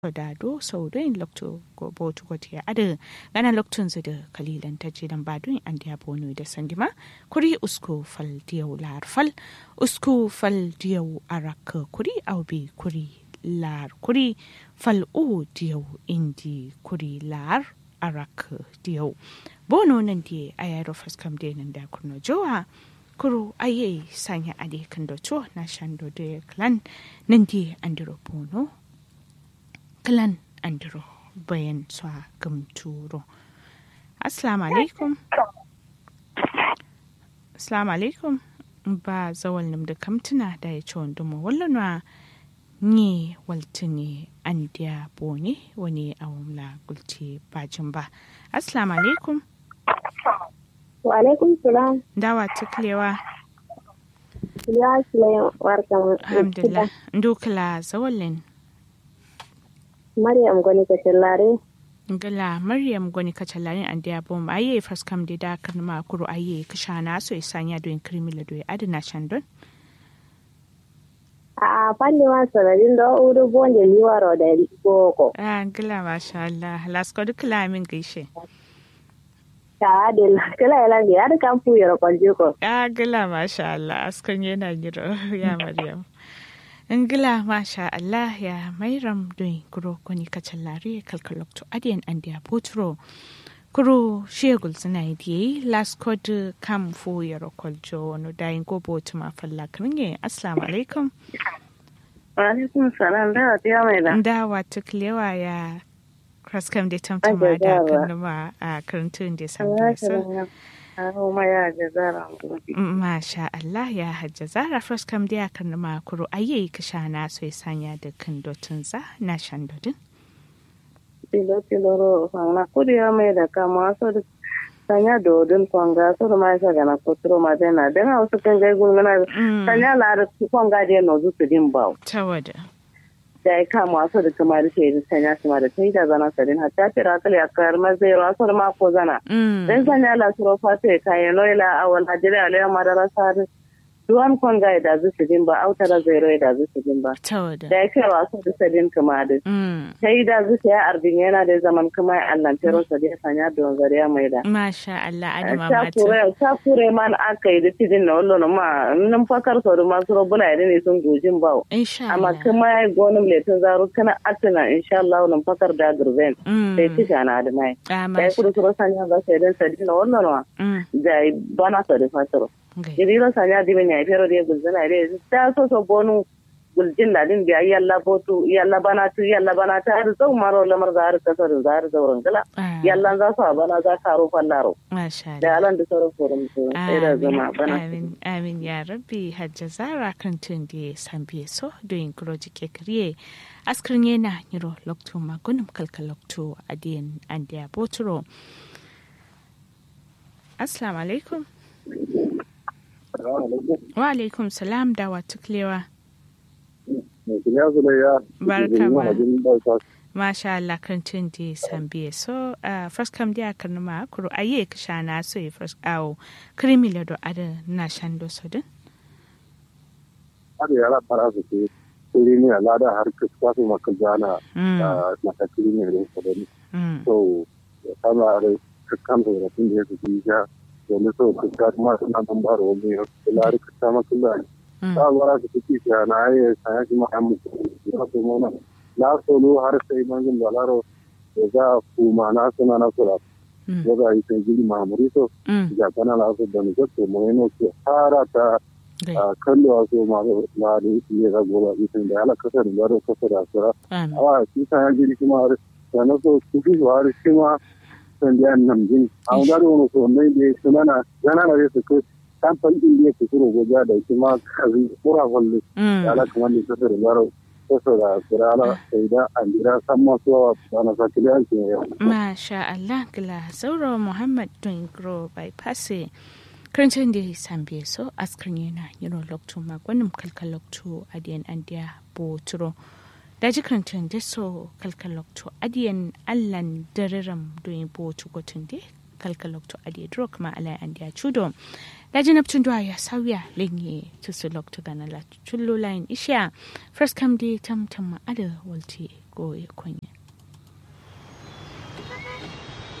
dado saudoin lokto go botu gotiya ada gana loktun zida kalilan tajidan badun an dia bonu da sandima kuri usku fal diyau lar fal usku fal diyau arak kuri aubi kuri lar kuri fal u diyau indi kuri lar arak diyau bono nan di ayaro faskam de nan da kurno jowa kuro aye sanya ade kando cho na shando de klan nan di andiro bono klan andiro bayan swa gamturo. Assalamu alaikum ba zawal nim da kamtuna da ya ci wanda mu wallanwa ni waltini an dia bone wani awamla gulti bajin ba. Assalamu alaikum. Wa alaikum salam. Dawa tuklewa. Ya shine warkan. Alhamdulillah. Ndukla zawalin. Maryam Gwani Kacallare. Ngala Maryam Gwani Kacallare an dia bom aye faskam de da kan ma kuro aye kishana so isanya do inkrimila do adina shandon. A fanni ma sararin da uru bonje liwaro da boko. Ngala masha Allah lasko dukla min gaishe. Ta adil kala yalan ya da kan fu yaro kwalje ko. Ngala masha Allah askan yana giro ya Maryam. Ngila masha Allah ya mairam doin kuro koni kacallare kalkalokto adiyan andiya potro kuro shegul suna yi last code kam fu yaro koljo no dayin go botu ma falla kringe. Assalamu alaikum. Wa alaikum salam da wata mai da. Da wata klewa ya kraskam de tamtama da kanuma a karantun da sampai Masha Allah ya hajja zara fraskam da kan makuru ayi kishana so sanya da kan dotun za na shandodin. Tilo fanga kuriya mai da kama so da sanya dodin kwanga so da mai saga na kotro ma dena dena wasu kan gai gulmana sanya la da kwanga da no zu din bawo. Tawada. Da ya kama wasu da kamar sai da sanya su ma da tai da zana sadin hatta tira kal ya kar ma zai wasu ma ko zana dan sanya la suro fate kai noila awal hajira ala madara sar duwan kon ga da zu sidin ba autara zai roi da zu sidin ba da ya kai wasu da sadin kamar da sai da zu ya ardin yana da zaman kuma Allah tero sadin sanya don zariya mai da masha Allah adama mata ta kure man akai da sidin na wallo ma nan fakar so da masu robuna ne sun gojin bawo amma kuma ya gonin letin zaro kana atana insha Allah nan fakar da gurben sai tika na da mai da kudu so sanya ga sai dan sadin na wallo ma da bana so da fataro jiriro sanya di benya fero de gulzana de ta so bonu guljin ladin biya yalla botu yalla bana ta har zau maro lamar da har kasar da har zauren gala yalla za su bana za ka ro fallaro da alan da sauran forum to sai da zama bana amin ya rabbi hajja zara kan tun da sambiye so doing project kriye askrin yana niro lokto magunum kalkal lokto adien andia boturo. Assalamu alaikum. Wa alaikum salam da wa tuklewa. Barka ba. Masha Allah kan tun di sambiye so first kam dia kan ma kuro aye kishana so first aw krimile do ada na shando sodin. Ada yara fara su ke kuri ne alada har kusa su makajana na ta krimile do sodin. So kama kan da tun da yake ja wanda so kusa ma suna nan baro ne lari kusa ma kullu ta wara su kike na aye sai kuma an ko mona la solo har sai mangin balaro da za kuma na suna na kula da ga yi sai gidi mamurito da kana la so da ni ko mo ne ko fara ta kallo so ma la ne ga gola itin da ala kasar da ro kasar asara awa shi sai gidi kuma da na so kudi war shi ma san da nan din an ga ro so ne da sunana yana da su ko kamfan din da ke kuro goja da kuma kazi kura wallo ala kuma ne kasar da ro da kurala sai da andira san masu ana sakiliyan ke yau. Masha Allah gila sauro Muhammad Dungro bypass karancin da sambe so askrin yana yino lokto magwanin kalkal lokto adiyan andiya boturo da ji karancin da so kalkal lokto adiyan allan dariram doyin botu gotun da kalkalokto ade drok ma ala andia chudo daji naptun dwa ya sauya lenye tusulokto gana la chullo line isha first come di tam tam ada walti go konya